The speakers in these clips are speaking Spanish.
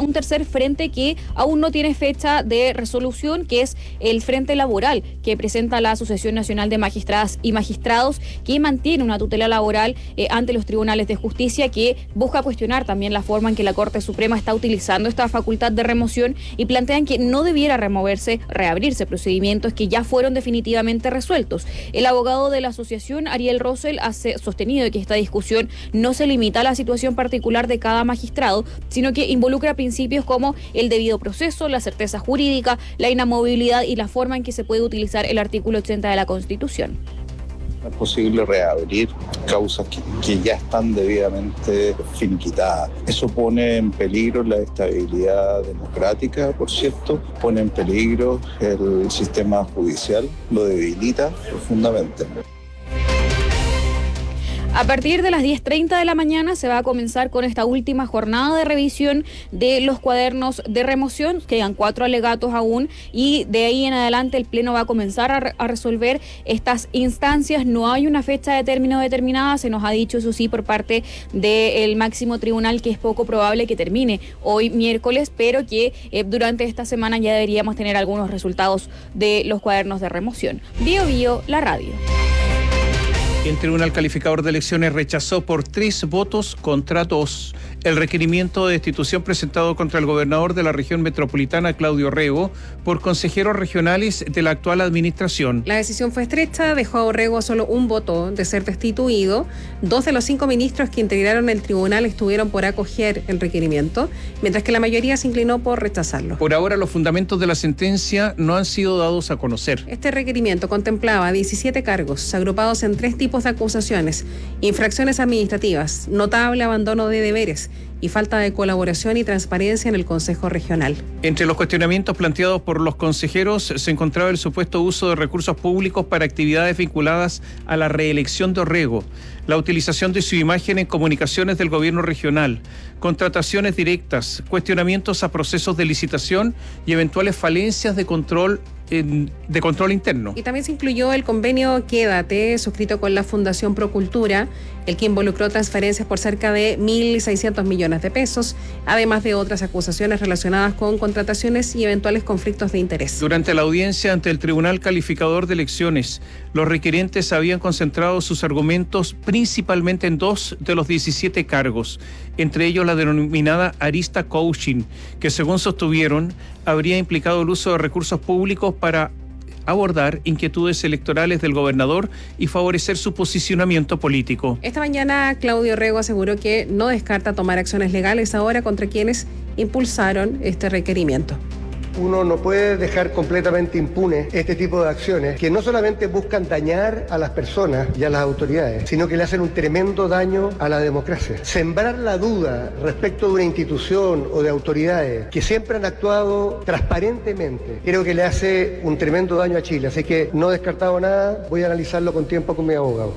un tercer frente que aún no tiene fecha de resolución, que es el Frente Laboral, que presenta la Asociación Nacional de Magistradas y Magistrados, que mantiene una tutela laboral ante los tribunales de justicia, que busca cuestionar también la forma en que la Corte Suprema está utilizando esta facultad de remoción, y plantean que no debiera reabrirse procedimientos que ya fueron definitivamente resueltos. El abogado de la asociación, Ariel Rosell, ha sostenido que esta discusión no se limita a la situación particular de cada magistrado, sino que involucra principios como el debido proceso, la certeza jurídica, la inamovibilidad y la forma en que se puede utilizar el artículo 80 de la Constitución. Es posible reabrir causas que ya están debidamente finiquitadas. Eso pone en peligro la estabilidad democrática, por cierto, pone en peligro el sistema judicial, lo debilita profundamente. A partir de las 10:30 de la mañana se va a comenzar con esta última jornada de revisión de los cuadernos de remoción. Quedan 4 alegatos aún y de ahí en adelante el Pleno va a comenzar a resolver estas instancias. No hay una fecha de término determinada, se nos ha dicho, eso sí, por parte del máximo tribunal, que es poco probable que termine hoy miércoles, pero que durante esta semana ya deberíamos tener algunos resultados de los cuadernos de remoción. Bio Bio, la radio. El Tribunal Calificador de Elecciones rechazó por 3 votos contra 2 el requerimiento de destitución presentado contra el gobernador de la región metropolitana, Claudio Rego, por consejeros regionales de la actual administración. La decisión fue estrecha, dejó a Orrego solo un voto de ser destituido. 2 de los 5 ministros que integraron el tribunal estuvieron por acoger el requerimiento, mientras que la mayoría se inclinó por rechazarlo. Por ahora, los fundamentos de la sentencia no han sido dados a conocer. Este requerimiento contemplaba 17 cargos, agrupados en 3 tipos de acusaciones: infracciones administrativas, notable abandono de deberes y falta de colaboración y transparencia en el Consejo Regional. Entre los cuestionamientos planteados por los consejeros se encontraba el supuesto uso de recursos públicos para actividades vinculadas a la reelección de Orrego, la utilización de su imagen en comunicaciones del gobierno regional, contrataciones directas, cuestionamientos a procesos de licitación y eventuales falencias de control interno. Y también se incluyó el convenio Quédate, suscrito con la Fundación Procultura, el que involucró transferencias por cerca de 1.600 millones de pesos, además de otras acusaciones relacionadas con contrataciones y eventuales conflictos de interés. Durante la audiencia ante el Tribunal Calificador de Elecciones, los requerentes habían concentrado sus argumentos principalmente en 2 de los 17 cargos, entre ellos la denominada arista coaching, que según sostuvieron, habría implicado el uso de recursos públicos para abordar inquietudes electorales del gobernador y favorecer su posicionamiento político. Esta mañana Claudio Rego aseguró que no descarta tomar acciones legales ahora contra quienes impulsaron este requerimiento. Uno no puede dejar completamente impune este tipo de acciones que no solamente buscan dañar a las personas y a las autoridades, sino que le hacen un tremendo daño a la democracia. Sembrar la duda respecto de una institución o de autoridades que siempre han actuado transparentemente, creo que le hace un tremendo daño a Chile. Así que no he descartado nada, voy a analizarlo con tiempo con mi abogado.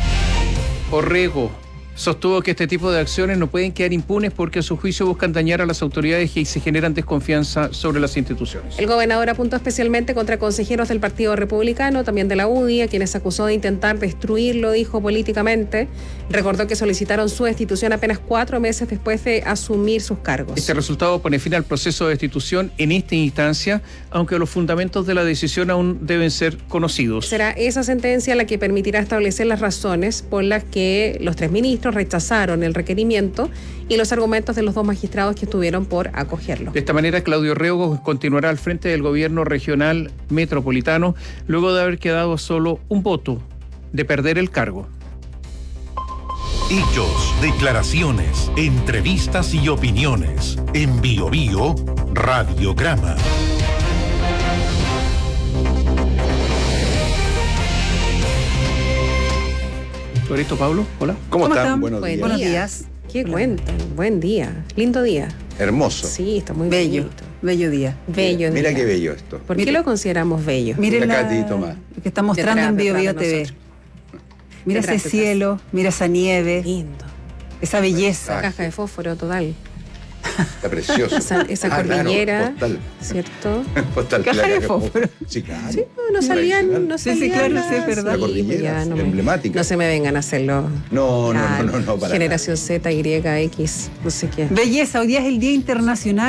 Orrego sostuvo que este tipo de acciones no pueden quedar impunes porque a su juicio buscan dañar a las autoridades y se generan desconfianza sobre las instituciones. El gobernador apuntó especialmente contra consejeros del Partido Republicano, también de la UDI, a quienes acusó de intentar destruirlo, dijo, políticamente. Recordó que solicitaron su destitución apenas 4 meses después de asumir sus cargos. Este resultado pone fin al proceso de destitución en esta instancia, aunque los fundamentos de la decisión aún deben ser conocidos. Será esa sentencia la que permitirá establecer las razones por las que los 3 ministros rechazaron el requerimiento y los argumentos de los 2 magistrados que estuvieron por acogerlo. De esta manera, Claudio Rego continuará al frente del gobierno regional metropolitano luego de haber quedado solo un voto de perder el cargo. Hechos, declaraciones, entrevistas y opiniones. En Bio Bio, Radiograma. Loreto, Pablo, hola. ¿Cómo están? Buenos días. ¿Qué cuentan? Buen día. Lindo día. Hermoso. Sí, está muy bello. bonito. Bello día. Bello Mira día. qué bello esto. ¿Por qué lo consideramos bello? Miren Mira, Katy, toma. lo que está mostrando en Bio Bio TV. Mira ese cielo, mira esa nieve, Lindo. esa belleza. Esa caja de fósforo total. Está precioso. Esa cordillera, claro, postal. ¿cierto? Postal, Caja de fósforo. Sí, claro. Sí, no salían, no Sí, salían. sí, claro, las- sí, es verdad. La cordillera, ya, emblemática. No se me vengan a hacerlo. No, para Generación Z, Y, X, no sé qué. Belleza, hoy día es el Día Internacional